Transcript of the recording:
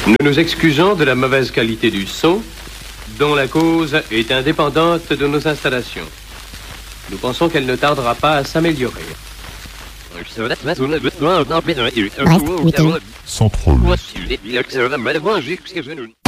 Nous nous excusons de la mauvaise qualité du son, dont la cause est indépendante de nos installations. Nous pensons qu'elle ne tardera pas à s'améliorer. Bref, week-end. Sans troll.